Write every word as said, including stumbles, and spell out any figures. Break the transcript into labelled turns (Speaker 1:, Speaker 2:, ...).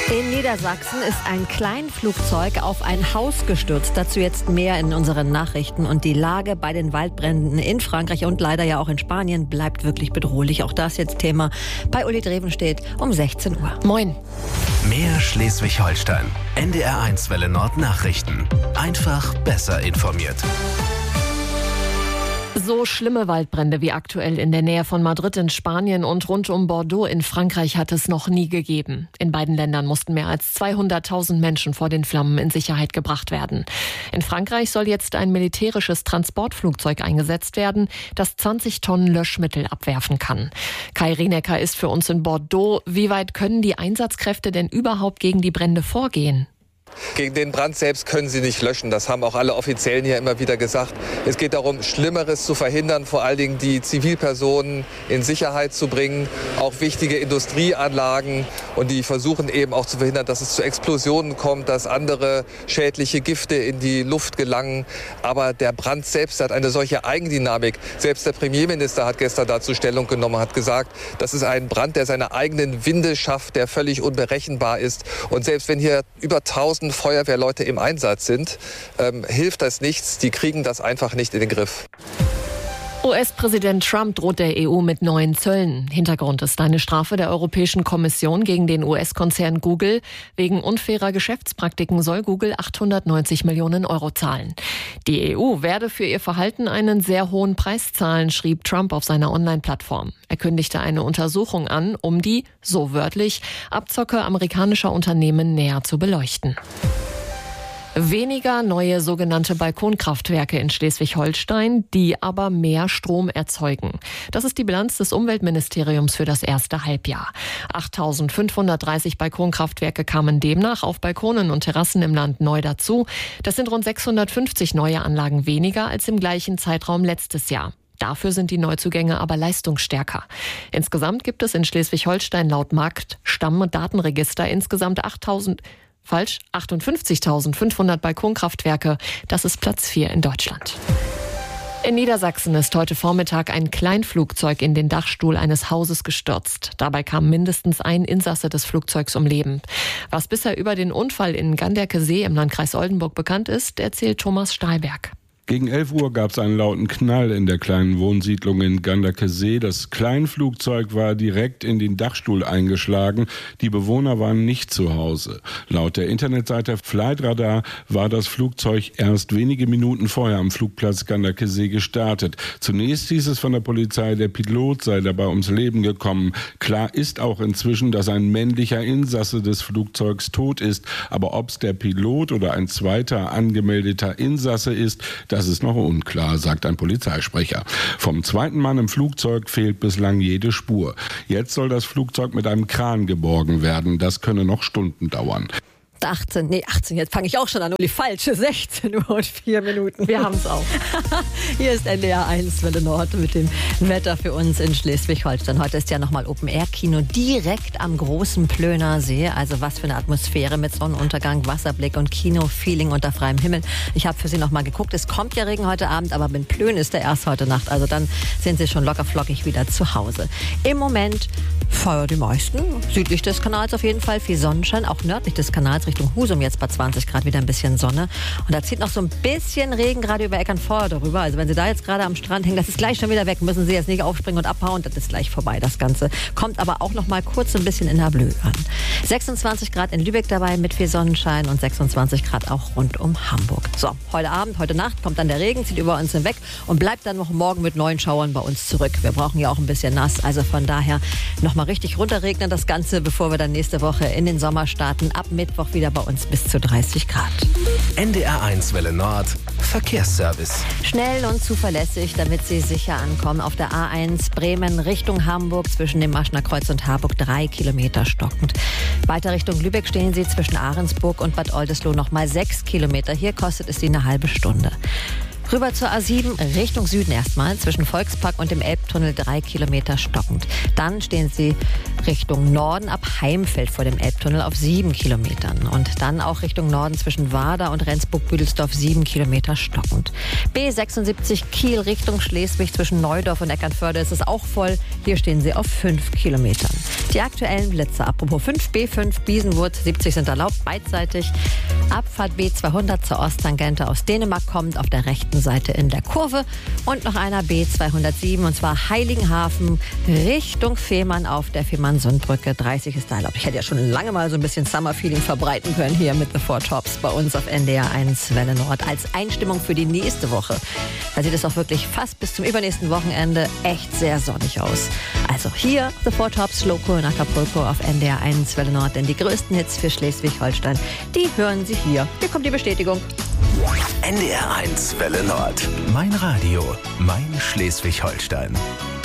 Speaker 1: In Niedersachsen ist ein Kleinflugzeug auf ein Haus gestürzt. Dazu jetzt mehr in unseren Nachrichten. Und die Lage bei den Waldbränden in Frankreich und leider ja auch in Spanien bleibt wirklich bedrohlich. Auch das jetzt Thema bei Uli Drevenstedt um sechzehn Uhr.
Speaker 2: Moin.
Speaker 3: Mehr Schleswig-Holstein. N D R eins Welle Nord Nachrichten. Einfach besser informiert.
Speaker 2: So schlimme Waldbrände wie aktuell in der Nähe von Madrid in Spanien und rund um Bordeaux in Frankreich hat es noch nie gegeben. In beiden Ländern mussten mehr als zweihunderttausend Menschen vor den Flammen in Sicherheit gebracht werden. In Frankreich soll jetzt ein militärisches Transportflugzeug eingesetzt werden, das zwanzig Tonnen Löschmittel abwerfen kann. Kai Rienecker ist für uns in Bordeaux. Wie weit können die Einsatzkräfte denn überhaupt gegen die Brände vorgehen?
Speaker 4: Gegen den Brand selbst können sie nicht löschen. Das haben auch alle Offiziellen hier immer wieder gesagt. Es geht darum, Schlimmeres zu verhindern, vor allen Dingen die Zivilpersonen in Sicherheit zu bringen, auch wichtige Industrieanlagen. Und die versuchen eben auch zu verhindern, dass es zu Explosionen kommt, dass andere schädliche Gifte in die Luft gelangen. Aber der Brand selbst hat eine solche Eigendynamik. Selbst der Premierminister hat gestern dazu Stellung genommen, hat gesagt, das ist ein Brand, der seine eigenen Winde schafft, der völlig unberechenbar ist. Und selbst wenn hier über tausend Feuerwehrleute im Einsatz sind, ähm, hilft das nichts. Die kriegen das einfach nicht in den Griff.
Speaker 2: U S-Präsident Trump droht der E U mit neuen Zöllen. Hintergrund ist eine Strafe der Europäischen Kommission gegen den U S-Konzern Google. Wegen unfairer Geschäftspraktiken soll Google achthundertneunzig Millionen Euro zahlen. Die E U werde für ihr Verhalten einen sehr hohen Preis zahlen, schrieb Trump auf seiner Online-Plattform. Er kündigte eine Untersuchung an, um die, so wörtlich, Abzocke amerikanischer Unternehmen näher zu beleuchten. Weniger neue sogenannte Balkonkraftwerke in Schleswig-Holstein, die aber mehr Strom erzeugen. Das ist die Bilanz des Umweltministeriums für das erste Halbjahr. achttausendfünfhundertdreißig Balkonkraftwerke kamen demnach auf Balkonen und Terrassen im Land neu dazu. Das sind rund sechshundertfünfzig neue Anlagen weniger als im gleichen Zeitraum letztes Jahr. Dafür sind die Neuzugänge aber leistungsstärker. Insgesamt gibt es in Schleswig-Holstein laut Marktstamm- und Datenregister insgesamt achttausend Falsch, achtundfünfzigtausendfünfhundert Balkonkraftwerke. Das ist Platz vier in Deutschland. In Niedersachsen ist heute Vormittag ein Kleinflugzeug in den Dachstuhl eines Hauses gestürzt. Dabei kam mindestens ein Insasse des Flugzeugs um Leben. Was bisher über den Unfall in Ganderkesee im Landkreis Oldenburg bekannt ist, erzählt Thomas Stahlberg.
Speaker 5: Gegen elf Uhr gab es einen lauten Knall in der kleinen Wohnsiedlung in Ganderkesee. Das Kleinflugzeug war direkt in den Dachstuhl eingeschlagen. Die Bewohner waren nicht zu Hause. Laut der Internetseite Flightradar war das Flugzeug erst wenige Minuten vorher am Flugplatz Ganderkesee gestartet. Zunächst hieß es von der Polizei, der Pilot sei dabei ums Leben gekommen. Klar ist auch inzwischen, dass ein männlicher Insasse des Flugzeugs tot ist. Aber ob es der Pilot oder ein zweiter angemeldeter Insasse ist, das ist noch unklar, sagt ein Polizeisprecher. Vom zweiten Mann im Flugzeug fehlt bislang jede Spur. Jetzt soll das Flugzeug mit einem Kran geborgen werden. Das könne noch Stunden dauern.
Speaker 1: achtzehn, nee, achtzehn, jetzt fange ich auch schon an. Die falsche, sechzehn Uhr und vier Minuten.
Speaker 2: Wir haben es auch.
Speaker 1: Hier ist N D R eins Welle Nord mit dem Wetter für uns in Schleswig-Holstein. Heute ist ja nochmal Open-Air-Kino direkt am großen Plöner See. Also was für eine Atmosphäre mit Sonnenuntergang, Wasserblick und Kino-Feeling unter freiem Himmel. Ich habe für Sie nochmal geguckt. Es kommt ja Regen heute Abend, aber mit Plön ist der erst heute Nacht. Also dann sind Sie schon locker flockig wieder zu Hause. Im Moment feuern die meisten. Südlich des Kanals auf jeden Fall viel Sonnenschein. Auch nördlich des Kanals Richtung Husum jetzt bei zwanzig Grad wieder ein bisschen Sonne. Und da zieht noch so ein bisschen Regen gerade über Eckernförde darüber. Also wenn Sie da jetzt gerade am Strand hängen, das ist gleich schon wieder weg. Müssen Sie jetzt nicht aufspringen und abhauen. Das ist gleich vorbei, das Ganze. Kommt aber auch noch mal kurz ein bisschen in der Blö an. sechsundzwanzig Grad in Lübeck dabei mit viel Sonnenschein und sechsundzwanzig Grad auch rund um Hamburg. So, heute Abend, heute Nacht kommt dann der Regen, zieht über uns hinweg und bleibt dann noch morgen mit neuen Schauern bei uns zurück. Wir brauchen ja auch ein bisschen nass. Also von daher noch mal richtig runterregnen das Ganze, bevor wir dann nächste Woche in den Sommer starten. Ab Mittwoch wieder bei uns bis zu dreißig Grad.
Speaker 3: N D R eins Welle Nord Verkehrsservice.
Speaker 1: Schnell und zuverlässig, damit Sie sicher ankommen. Auf der A eins Bremen Richtung Hamburg zwischen dem Maschner Kreuz und Harburg drei Kilometer stockend. Weiter Richtung Lübeck stehen Sie zwischen Ahrensburg und Bad Oldesloe noch mal sechs Kilometer. Hier kostet es Sie eine halbe Stunde. Rüber zur A sieben, Richtung Süden erstmal, zwischen Volkspark und dem Elbtunnel drei Kilometer stockend. Dann stehen Sie Richtung Norden ab Heimfeld vor dem Elbtunnel auf sieben Kilometern. Und dann auch Richtung Norden zwischen Warda und Rendsburg-Büdelsdorf sieben Kilometer stockend. B sechsundsiebzig Kiel Richtung Schleswig zwischen Neudorf und Eckernförde ist es auch voll. Hier stehen Sie auf fünf Kilometern. Die aktuellen Blitze, apropos fünf, B fünf, Biesenwurz, siebzig sind erlaubt, beidseitig. Abfahrt B zweihundert zur Osttangente aus Dänemark kommt auf der rechten Seite in der Kurve. Und noch einer B zweihundertsieben, und zwar Heiligenhafen Richtung Fehmarn auf der Fehmarnsundbrücke. dreißig ist da erlaubt. Ich hätte ja schon lange mal so ein bisschen Summer-Feeling verbreiten können hier mit The Four Tops bei uns auf N D R eins Welle Nord als Einstimmung für die nächste Woche. Da sieht es auch wirklich fast bis zum übernächsten Wochenende echt sehr sonnig aus. Also hier The Four Tops, Loco in Acapulco auf N D R eins Welle Nord. Denn die größten Hits für Schleswig-Holstein, die hören Sie hier. Hier kommt die Bestätigung.
Speaker 3: N D R eins Welle Nord. Mein Radio, mein Schleswig-Holstein.